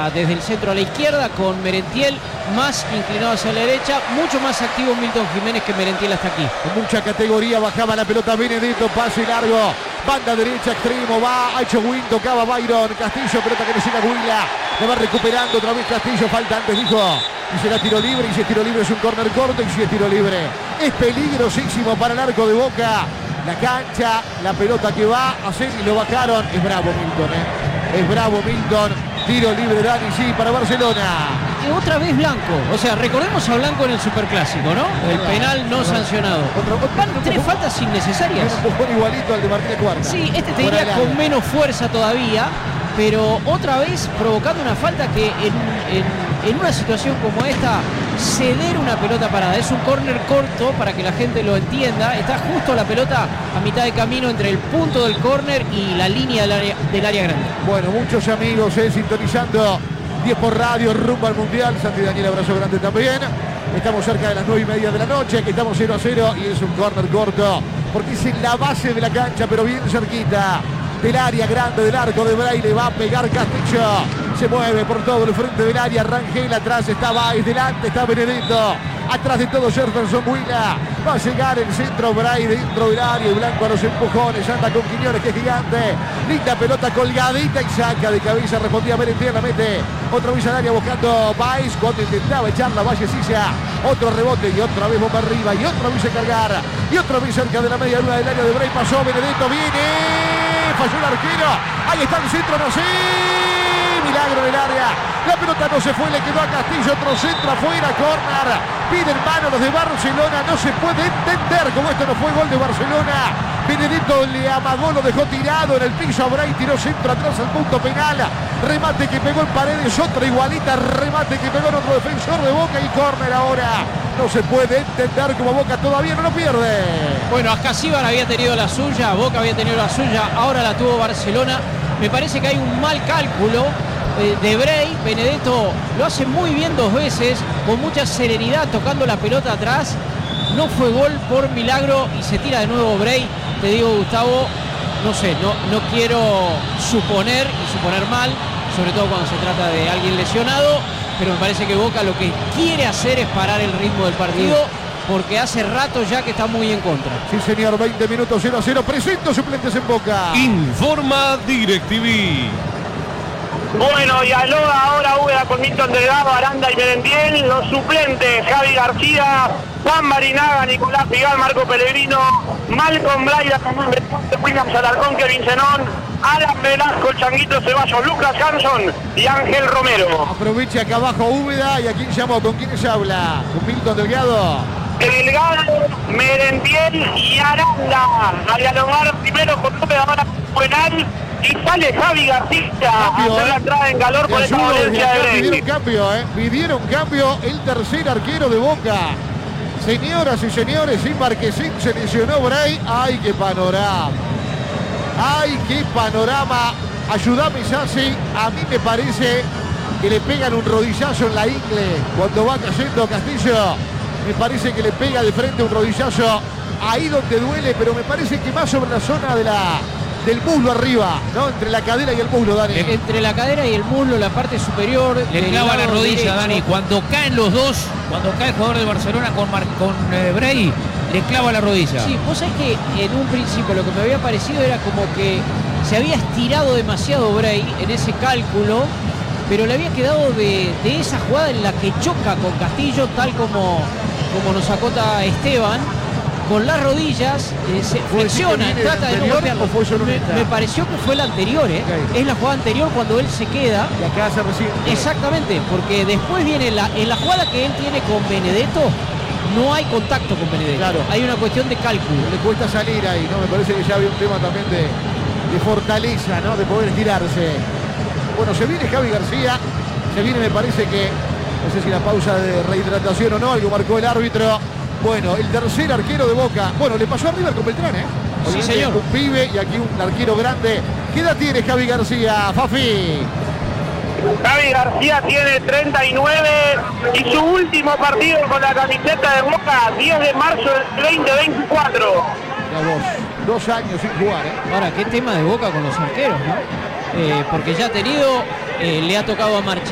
pelota desde el centro a la izquierda, con Merentiel más inclinado hacia la derecha, mucho más activo Milton Jiménez que Merentiel hasta aquí. Con mucha categoría bajaba la pelota Benedetto, pase largo, banda derecha, extremo, va, ha hecho Win, tocaba Byron, Castillo, pelota que le llega a Huila, le va recuperando otra vez Castillo, falta antes, dijo, y será tiro libre, y si es tiro libre es un córner corto, y si es tiro libre es peligrosísimo para el arco de Boca. La cancha, la pelota que va a hacer y lo bajaron, es bravo Milton, es bravo Milton, tiro libre Dani, sí, para Barcelona. Y otra vez Blanco, o sea, recordemos a Blanco en el Superclásico, ¿no? El penal no sancionado. Van tres faltas innecesarias. Un empujón igualito al de Martínez Cuarta. Sí, este te diría con menos fuerza todavía, pero otra vez provocando una falta que en una situación como esta, ceder una pelota parada. Es un córner corto para que la gente lo entienda. Está justo la pelota a mitad de camino entre el punto del córner y la línea del área grande. Bueno, muchos amigos sintonizando 10 por radio, rumbo al Mundial. Santi Daniel, abrazo grande también. Estamos cerca de las 9:30 de la noche, aquí estamos 0-0 y es un córner corto porque es en la base de la cancha, pero bien cerquita del área grande del arco de Braille. Va a pegar Castillo, se mueve por todo el frente del área. Rangel, atrás está Baez, delante está Benedetto, atrás de todo Jefferson Huila. Va a llegar el centro Braille dentro del área y Blanco a los empujones, anda con Quiñones que es gigante, linda pelota colgadita y saca de cabeza, respondía Merentiel, la mete otra vez al área buscando Baez cuando intentaba echarla Valle Silla, otro rebote y otra vez bomba arriba y otra vez a cargar y otra vez cerca de la media luna del área de Braille. Pasó Benedetto, viene, falló el arquero, ahí está el centro, no sé, milagro en el área, la pelota no se fue, le quedó a Castillo, otro centro afuera, córner, piden mano los de Barcelona, no se puede entender cómo esto no fue gol de Barcelona. Benedetto le amagó, lo dejó tirado en el piso a Bray, tiró centro atrás al punto penal, remate que pegó en Paredes, otra igualita, remate que pegó en otro defensor de Boca y córner ahora. No se puede entender cómo Boca todavía no lo pierde. Bueno, Ascasíbar había tenido la suya, Boca había tenido la suya, ahora la tuvo Barcelona. Me parece que hay un mal cálculo de Bray. Benedetto lo hace muy bien dos veces, con mucha serenidad, tocando la pelota atrás. No fue gol por milagro y se tira de nuevo Bray. Te digo, Gustavo, no sé, no quiero suponer y suponer mal, sobre todo cuando se trata de alguien lesionado, pero me parece que Boca lo que quiere hacer es parar el ritmo del partido, porque hace rato ya que está muy en contra. Sí, señor, 20 minutos 0-0, presento suplentes en Boca. Informa DirecTV. Bueno, y ahora Úbeda con Milton Delgado, Aranda y Merentiel. Los suplentes: Javi García, Juan Marinaga, Nicolás Figal, Marco Pellegrino, Malcolm Braida, William Alarcón, Kevin Zenón, Alan Velasco, el Changuito Ceballos, Lucas Hanson y Ángel Romero. Aprovecha acá abajo Úbeda. ¿Y a quién llamó? ¿Con quiénes habla? ¿Con Milton Delgado? Delgado, Merentiel y Aranda. A dialogar primero con Úbeda, ahora con Buenal. Y sale Javi García a hacer la entrada en calor por esa violencia de Bray. Pidieron cambio el tercer arquero de Boca. Señoras y señores, sin Marquesín se lesionó Bray. ¡Ay, qué panorama! ¡Ay, qué panorama! Ayúdame, Sassi. A mí me parece que le pegan un rodillazo en la ingle cuando va cayendo Castillo. Me parece que le pega de frente un rodillazo ahí donde duele, pero me parece que más sobre la zona del muslo arriba, ¿no? Entre la cadera y el muslo, Dani. Entre la cadera y el muslo, la parte superior. Le clava la rodilla, Dani. Cuando caen los dos, cuando cae el jugador de Barcelona con Bray, le clava la rodilla. Sí, vos sabés que en un principio lo que me había parecido era como que se había estirado demasiado Bray en ese cálculo, pero le había quedado de esa jugada en la que choca con Castillo, tal como nos acota Esteban. Con las rodillas se flexiona, trata de no golpearlo. Me pareció que fue la anterior, okay. Es la jugada anterior cuando él se queda. Y acá se recibe. Exactamente, porque después viene en la jugada que él tiene con Benedetto, no hay contacto con Benedetto. Claro. Hay una cuestión de cálculo. Le cuesta salir ahí, ¿no? Me parece que ya había un tema también de fortaleza, ¿no? De poder estirarse. Bueno, se viene Javi García, se viene, me parece que, no sé si la pausa de rehidratación o no, algo marcó el árbitro. Bueno, el tercer arquero de Boca. Bueno, le pasó arriba con Beltrán, ¿eh? Sí, señor. Un pibe y aquí un arquero grande. ¿Qué edad tiene Javi García, Fafi? Javi García tiene 39 y su último partido con la camiseta de Boca, 10 de marzo del 2024. Ya vos, 2 años sin jugar, ¿eh? Ahora, qué tema de Boca con los arqueros, ¿no? Porque ya ha tenido, le ha tocado a Marchesín.